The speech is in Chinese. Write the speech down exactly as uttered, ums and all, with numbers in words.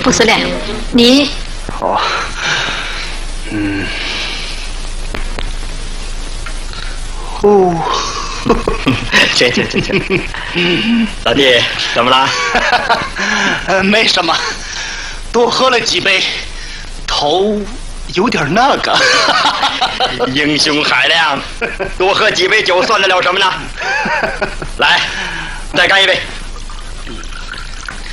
副司令，你哦，嗯，哦， 去去去去，老弟，怎么了？ 呃，没什么，多喝了几杯，头有点那个。 英雄海量，多喝几杯酒算得了什么呢？来，再干一杯。